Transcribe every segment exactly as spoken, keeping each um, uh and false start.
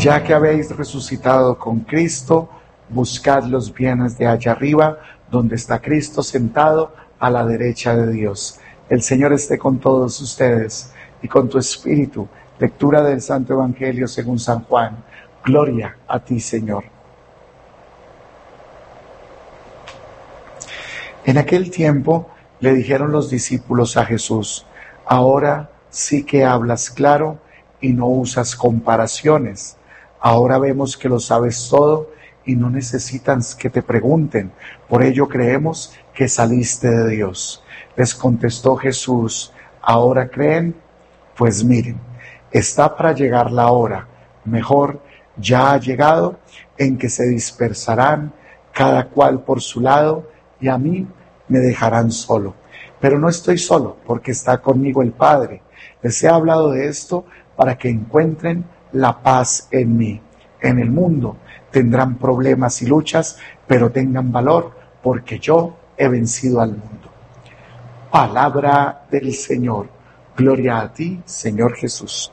Ya que habéis resucitado con Cristo, buscad los bienes de allá arriba, donde está Cristo sentado a la derecha de Dios. El Señor esté con todos ustedes y con tu espíritu. Lectura del Santo Evangelio según San Juan. Gloria a ti, Señor. En aquel tiempo le dijeron los discípulos a Jesús: ahora sí que hablas claro y no usas comparaciones. Ahora vemos que lo sabes todo y no necesitan que te pregunten. Por ello creemos que saliste de Dios. Les contestó Jesús: ¿ahora creen? Pues miren, está para llegar la hora, mejor ya ha llegado, en que se dispersarán cada cual por su lado y a mí me dejarán solo. Pero no estoy solo, porque está conmigo el Padre. Les he hablado de esto para que encuentren la paz en mí. En el mundo tendrán problemas y luchas, pero tengan valor, porque yo he vencido al mundo. Palabra del Señor. Gloria a ti, Señor Jesús.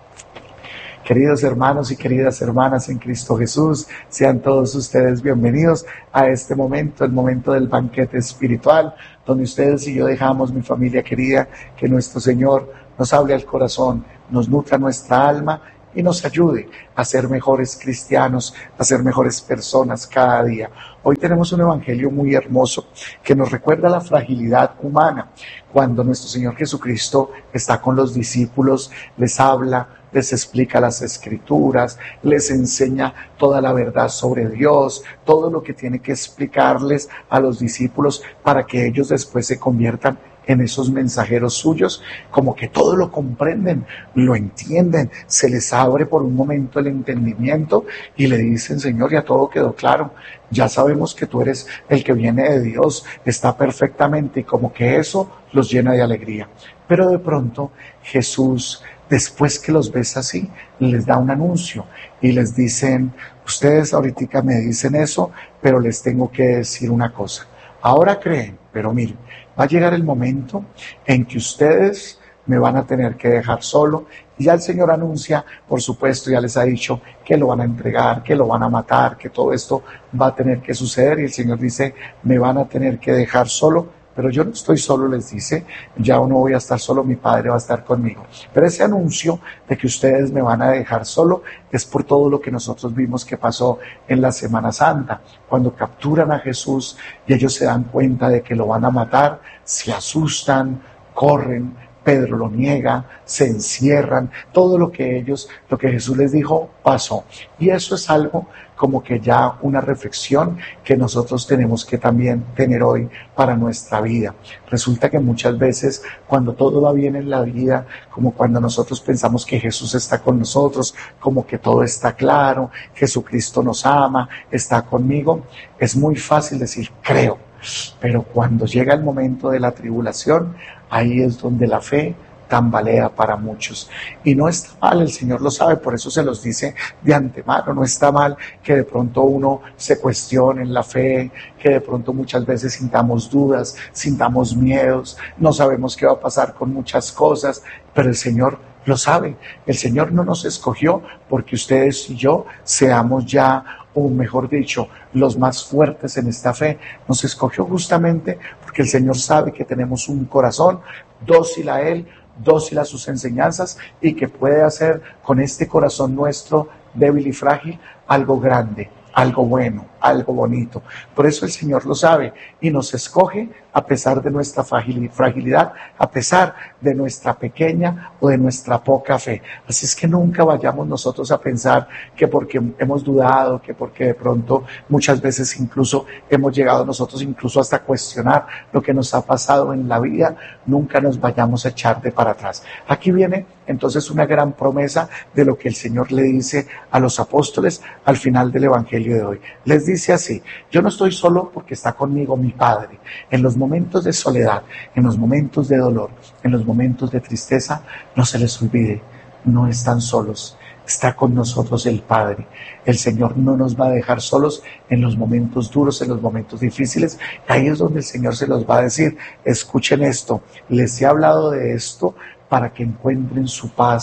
Queridos hermanos y queridas hermanas en Cristo Jesús, sean todos ustedes bienvenidos a este momento, el momento del banquete espiritual, donde ustedes y yo dejamos, mi familia querida, que nuestro Señor nos hable al corazón, nos nutra nuestra alma y nos ayude a ser mejores cristianos, a ser mejores personas cada día. Hoy tenemos un evangelio muy hermoso que nos recuerda la fragilidad humana. Cuando nuestro Señor Jesucristo está con los discípulos, les habla, les explica las Escrituras, les enseña toda la verdad sobre Dios, todo lo que tiene que explicarles a los discípulos para que ellos después se conviertan en esos mensajeros suyos, como que todo lo comprenden, lo entienden, se les abre por un momento el entendimiento y le dicen: Señor, ya todo quedó claro, ya sabemos que tú eres el que viene de Dios, está perfectamente, y como que eso los llena de alegría. Pero de pronto Jesús, después que los ves así, les da un anuncio y les dicen: ustedes ahorita me dicen eso, pero les tengo que decir una cosa. Ahora creen, pero miren, va a llegar el momento en que ustedes me van a tener que dejar solo. Y ya el Señor anuncia, por supuesto, ya les ha dicho que lo van a entregar, que lo van a matar, que todo esto va a tener que suceder. Y el Señor dice: me van a tener que dejar solo. Pero yo no estoy solo, les dice, ya no voy a estar solo, mi Padre va a estar conmigo. Pero ese anuncio de que ustedes me van a dejar solo es por todo lo que nosotros vimos que pasó en la Semana Santa, cuando capturan a Jesús y ellos se dan cuenta de que lo van a matar, se asustan, corren, Pedro lo niega, se encierran, todo lo que ellos, lo que Jesús les dijo, pasó. Y eso es algo como que ya una reflexión que nosotros tenemos que también tener hoy para nuestra vida. Resulta que muchas veces cuando todo va bien en la vida, como cuando nosotros pensamos que Jesús está con nosotros, como que todo está claro, Jesucristo nos ama, está conmigo, es muy fácil decir creo. Pero cuando llega el momento de la tribulación, ahí es donde la fe tambalea para muchos. Y no está mal, el Señor lo sabe, por eso se los dice de antemano. No está mal que de pronto uno se cuestione en la fe, que de pronto muchas veces sintamos dudas, sintamos miedos, no sabemos qué va a pasar con muchas cosas, pero el Señor lo sabe. El Señor no nos escogió porque ustedes y yo seamos ya, o mejor dicho, los más fuertes en esta fe. Nos escogió justamente porque el Señor sabe que tenemos un corazón dócil a Él, dócil a sus enseñanzas, y que puede hacer con este corazón nuestro débil y frágil algo grande, algo bueno, algo bonito. Por eso el Señor lo sabe y nos escoge a pesar de nuestra fragilidad, a pesar de nuestra pequeña o de nuestra poca fe. Así es que nunca vayamos nosotros a pensar que porque hemos dudado, que porque de pronto muchas veces incluso hemos llegado nosotros incluso hasta cuestionar lo que nos ha pasado en la vida, nunca nos vayamos a echar de para atrás. Aquí viene entonces una gran promesa de lo que el Señor le dice a los apóstoles al final del Evangelio de hoy. Les dice así: yo no estoy solo porque está conmigo mi Padre. En los momentos de soledad, en los momentos de dolor, en los momentos de tristeza, no se les olvide, no están solos, está con nosotros el Padre. El Señor no nos va a dejar solos en los momentos duros, en los momentos difíciles. Ahí es donde el Señor se los va a decir: escuchen esto, les he hablado de esto para que encuentren su paz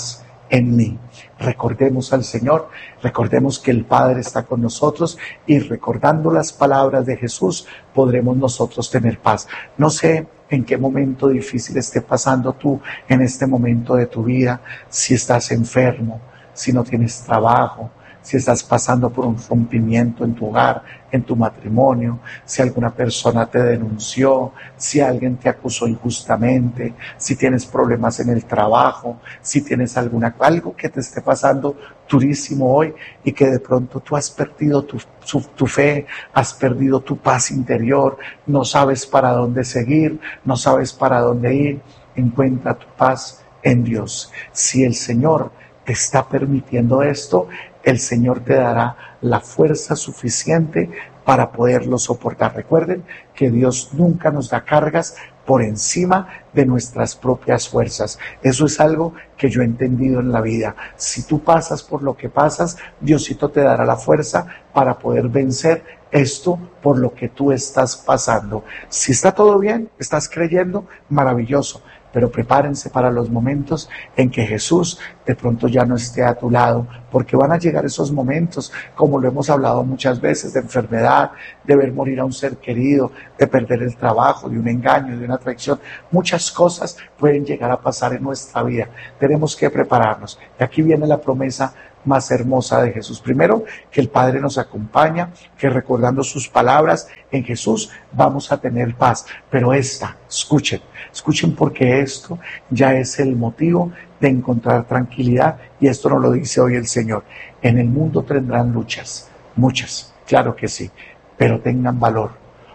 en mí. Recordemos al Señor, recordemos que el Padre está con nosotros y recordando las palabras de Jesús podremos nosotros tener paz. No sé en qué momento difícil esté pasando tú en este momento de tu vida, si estás enfermo, si no tienes trabajo, si estás pasando por un rompimiento en tu hogar, en tu matrimonio, si alguna persona te denunció, si alguien te acusó injustamente, si tienes problemas en el trabajo, si tienes alguna, algo que te esté pasando durísimo hoy y que de pronto tú has perdido tu, su, tu fe, has perdido tu paz interior, no sabes para dónde seguir, no sabes para dónde ir, encuentra tu paz en Dios. Si el Señor te está permitiendo esto, el Señor te dará la fuerza suficiente para poderlo soportar. Recuerden que Dios nunca nos da cargas por encima de nuestras propias fuerzas. Eso es algo que yo he entendido en la vida. Si tú pasas por lo que pasas, Diosito te dará la fuerza para poder vencer esto por lo que tú estás pasando. Si está todo bien, estás creyendo, maravilloso. Pero prepárense para los momentos en que Jesús de pronto ya no esté a tu lado, porque van a llegar esos momentos, como lo hemos hablado muchas veces, de enfermedad, de ver morir a un ser querido, de perder el trabajo, de un engaño, de una traición. Muchas cosas pueden llegar a pasar en nuestra vida. Tenemos que prepararnos. Y aquí viene la promesa más hermosa de Jesús. Primero, que el Padre nos acompaña, que recordando sus palabras, en Jesús vamos a tener paz. Pero esta, escuchen, escuchen porque esto ya es el motivo de encontrar tranquilidad y esto nos lo dice hoy el Señor. En el mundo tendrán luchas, muchas, claro que sí, pero tengan valor.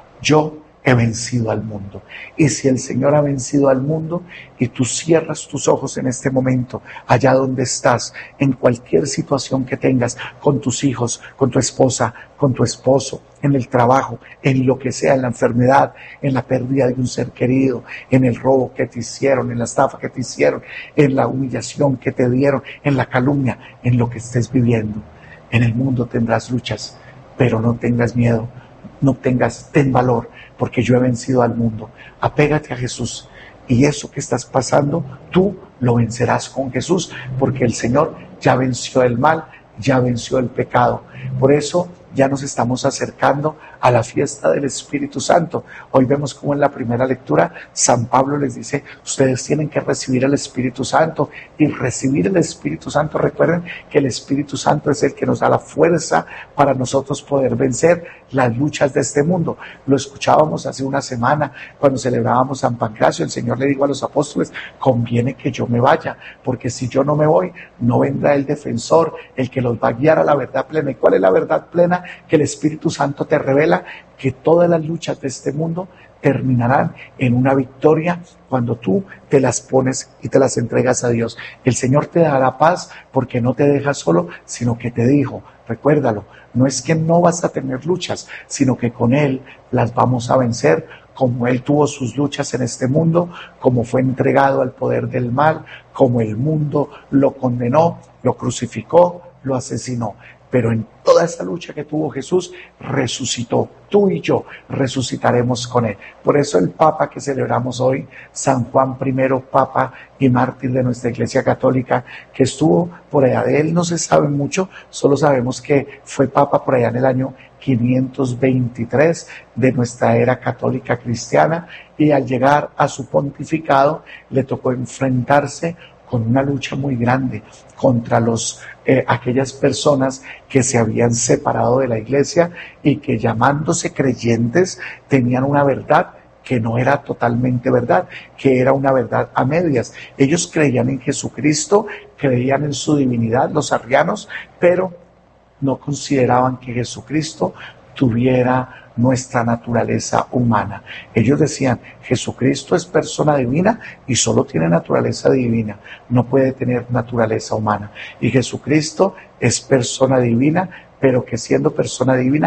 Yo he vencido al mundo. Y si el Señor ha vencido al mundo y tú cierras tus ojos en este momento, allá donde estás, en cualquier situación que tengas, con tus hijos, con tu esposa, con tu esposo, en el trabajo, en lo que sea, en la enfermedad, en la pérdida de un ser querido, en el robo que te hicieron, en la estafa que te hicieron, en la humillación que te dieron, en la calumnia, en lo que estés viviendo. En el mundo tendrás luchas, pero no tengas miedo, no tengas, ten valor, porque yo he vencido al mundo. Apégate a Jesús y eso que estás pasando, tú lo vencerás con Jesús, porque el Señor ya venció el mal, ya venció el pecado. Por eso ya nos estamos acercando a la fiesta del Espíritu Santo. Hoy vemos como en la primera lectura San Pablo les dice, ustedes tienen que recibir el Espíritu Santo y recibir el Espíritu Santo. Recuerden que el Espíritu Santo es el que nos da la fuerza para nosotros poder vencer las luchas de este mundo. Lo escuchábamos hace una semana cuando celebrábamos San Pancracio. El Señor le dijo a los apóstoles, conviene que yo me vaya, porque si yo no me voy, no vendrá el defensor, el que los va a guiar a la verdad plena. ¿Y cuál es la verdad plena? Que el Espíritu Santo te revela que todas las luchas de este mundo terminarán en una victoria cuando tú te las pones y te las entregas a Dios. El Señor te dará paz porque no te deja solo, sino que te dijo, recuérdalo, no es que no vas a tener luchas, sino que con Él las vamos a vencer, como Él tuvo sus luchas en este mundo, como fue entregado al poder del mal, como el mundo lo condenó, lo crucificó, lo asesinó. Pero en toda esa lucha que tuvo Jesús, resucitó. Tú y yo resucitaremos con Él. Por eso el Papa que celebramos hoy, San Juan primero, Papa y mártir de nuestra Iglesia Católica, que estuvo por allá. De él no se sabe mucho, solo sabemos que fue Papa por allá en el año quinientos veintitrés de nuestra era católica cristiana, y al llegar a su pontificado le tocó enfrentarse con una lucha muy grande contra los eh, aquellas personas que se habían separado de la Iglesia y que, llamándose creyentes, tenían una verdad que no era totalmente verdad, que era una verdad a medias. Ellos creían en Jesucristo, creían en su divinidad, los arrianos, pero no consideraban que Jesucristo tuviera nuestra naturaleza humana. Ellos decían, Jesucristo es persona divina y solo tiene naturaleza divina, no puede tener naturaleza humana. Y Jesucristo es persona divina, pero que siendo persona divina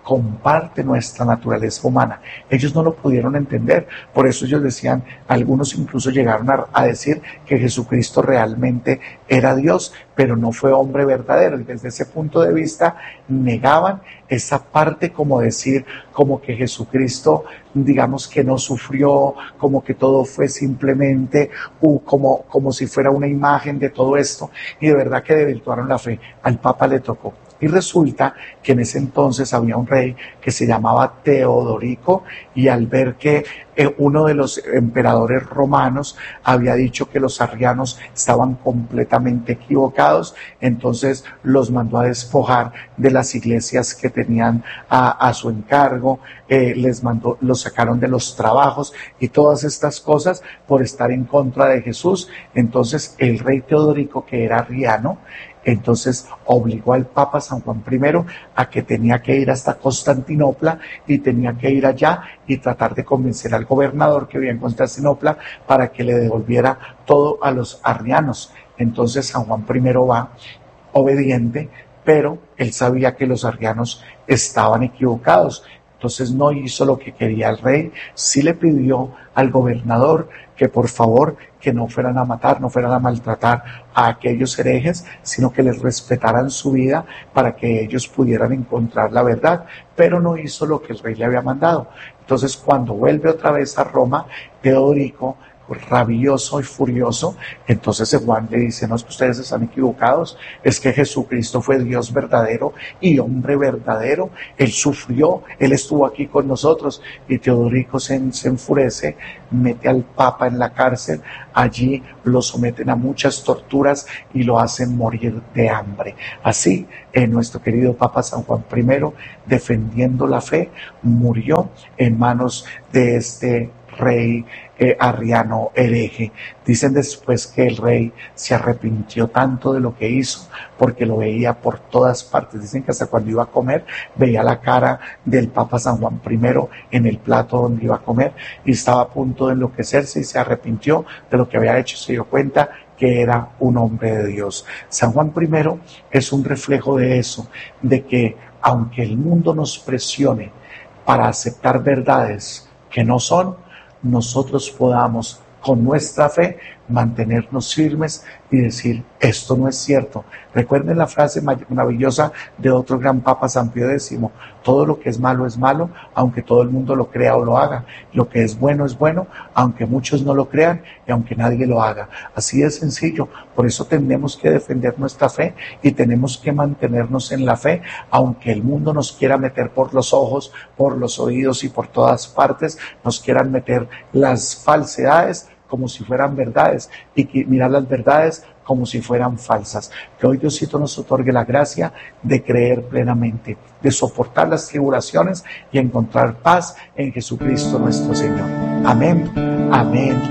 comparte nuestra naturaleza humana. Ellos no lo pudieron entender, por eso ellos decían, algunos incluso llegaron a, a decir que Jesucristo realmente era Dios, pero no fue hombre verdadero, y desde ese punto de vista negaban esa parte, como decir, como que Jesucristo, digamos que no sufrió, como que todo fue simplemente uh, como, como si fuera una imagen de todo esto, y de verdad que desvirtuaron la fe. Al Papa le tocó. Y resulta que en ese entonces había un rey que se llamaba Teodorico, y al ver que eh, uno de los emperadores romanos había dicho que los arrianos estaban completamente equivocados, entonces los mandó a despojar de las iglesias que tenían a, a su encargo, eh, les mandó, los sacaron de los trabajos y todas estas cosas por estar en contra de Jesús. Entonces el rey Teodorico, que era arriano, entonces obligó al Papa San Juan primero a que tenía que ir hasta Constantinopla y tenía que ir allá y tratar de convencer al gobernador que vivía en Constantinopla para que le devolviera todo a los arrianos. Entonces San Juan primero va obediente, pero él sabía que los arrianos estaban equivocados. Entonces no hizo lo que quería el rey, sí le pidió al gobernador que por favor que no fueran a matar, no fueran a maltratar a aquellos herejes, sino que les respetaran su vida para que ellos pudieran encontrar la verdad, pero no hizo lo que el rey le había mandado. Entonces cuando vuelve otra vez a Roma, Teodorico, rabioso y furioso, entonces Juan le dice, no, es que ustedes están equivocados, es que Jesucristo fue Dios verdadero y hombre verdadero, Él sufrió, Él estuvo aquí con nosotros. Y Teodorico se, se enfurece, mete al Papa en la cárcel, allí lo someten a muchas torturas y lo hacen morir de hambre. Así, eh, nuestro querido Papa San Juan primero, defendiendo la fe, murió en manos de este rey eh, arriano hereje. Dicen después que el rey se arrepintió tanto de lo que hizo porque lo veía por todas partes. Dicen que hasta cuando iba a comer veía la cara del Papa San Juan primero en el plato donde iba a comer y estaba a punto de enloquecerse y se arrepintió de lo que había hecho. Se dio cuenta que era un hombre de Dios. San Juan primero es un reflejo de eso, de que aunque el mundo nos presione para aceptar verdades que no son, nosotros podamos con nuestra fe mantenernos firmes y decir, esto no es cierto. Recuerden la frase maravillosa de otro gran Papa, San Pío décimo, todo lo que es malo es malo, aunque todo el mundo lo crea o lo haga. Lo que es bueno es bueno, aunque muchos no lo crean y aunque nadie lo haga. Así de sencillo. Por eso tenemos que defender nuestra fe y tenemos que mantenernos en la fe, aunque el mundo nos quiera meter por los ojos, por los oídos y por todas partes, nos quieran meter las falsedades como si fueran verdades y que mirar las verdades como si fueran falsas. Que hoy Diosito nos otorgue la gracia de creer plenamente, de soportar las tribulaciones y encontrar paz en Jesucristo nuestro Señor. Amén, amén.